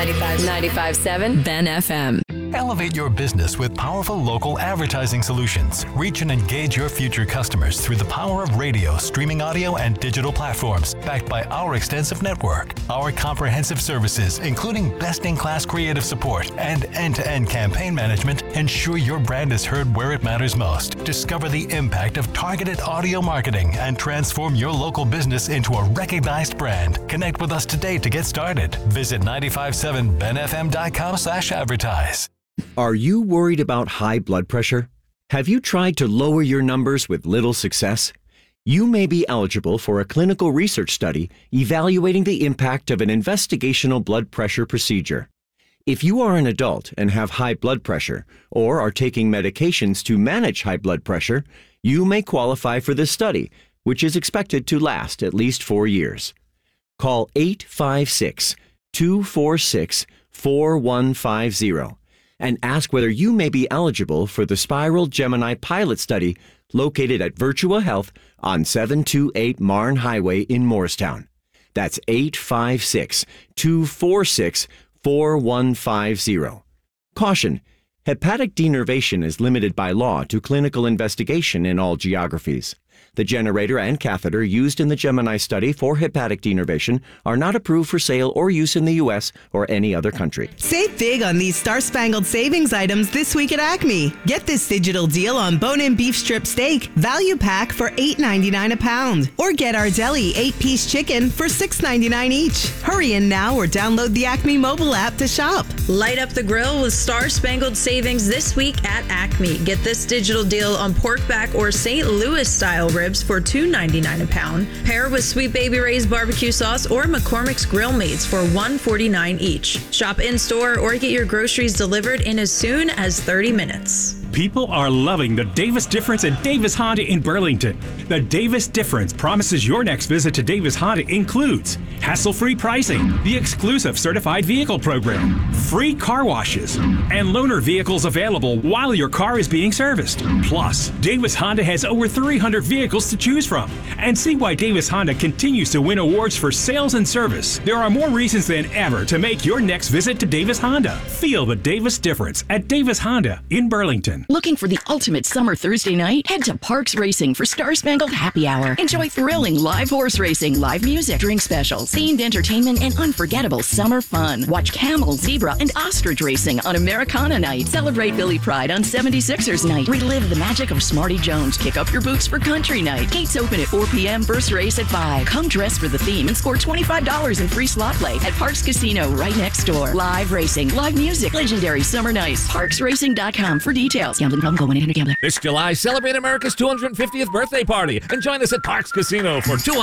95.7 Ben FM. Elevate your business with powerful local advertising solutions. Reach and engage your future customers through the power of radio, streaming audio, and digital platforms, backed by our extensive network. Our comprehensive services, including best-in-class creative support and end-to-end campaign management, ensure your brand is heard where it matters most. Discover the impact of targeted audio marketing and transform your local business into a recognized brand. Connect with us today to get started. Visit 957benfm.com/advertise. Are you worried about high blood pressure? Have you tried to lower your numbers with little success? You may be eligible for a clinical research study evaluating the impact of an investigational blood pressure procedure. If you are an adult and have high blood pressure or are taking medications to manage high blood pressure, you may qualify for this study, which is expected to last at least 4 years. Call 856-246-4150. and ask whether you may be eligible for the Spiral Gemini pilot study located at Virtua Health on 728 Marne Highway in Morristown. That's 856-246-4150. Caution: hepatic denervation is limited by law to clinical investigation in all geographies. The generator and catheter used in the Gemini study for hepatic denervation are not approved for sale or use in the U.S. or any other country. Save big on these Star-Spangled Savings items this week at Acme. Get this digital deal on bone-in beef strip steak, value pack for $8.99 a pound. Or get our deli 8-piece chicken for $6.99 each. Hurry in now or download the Acme mobile app to shop. Light up the grill with Star-Spangled Savings this week at Acme. Get this digital deal on pork back or St. Louis style ribs for $2.99 a pound. Pair with Sweet Baby Ray's barbecue sauce or McCormick's Grill Mates for $1.49 each. Shop in-store or get your groceries delivered in as soon as 30 minutes. People are loving the Davis Difference at Davis Honda in Burlington. The Davis Difference promises your next visit to Davis Honda includes hassle-free pricing, the exclusive certified vehicle program, free car washes, and loaner vehicles available while your car is being serviced. Plus, Davis Honda has over 300 vehicles to choose from. And see why Davis Honda continues to win awards for sales and service. There are more reasons than ever to make your next visit to Davis Honda. Feel the Davis Difference at Davis Honda in Burlington. Looking for the ultimate summer Thursday night? Head to Parks Racing for Star-Spangled Happy Hour. Enjoy thrilling live horse racing, live music, drink specials, themed entertainment, and unforgettable summer fun. Watch camel, zebra, and ostrich racing on Americana Night. Celebrate Billy Pride on 76ers Night. Relive the magic of Smarty Jones. Kick up your boots for Country Night. Gates open at 4 p.m., first race at 5. Come dressed for the theme and score $25 in free slot play at Parks Casino right next door. Live racing, live music, legendary summer nights. ParksRacing.com for details. Gambling problem, going into gambler. This July, celebrate America's 250th birthday party and join us at Parks Casino for $250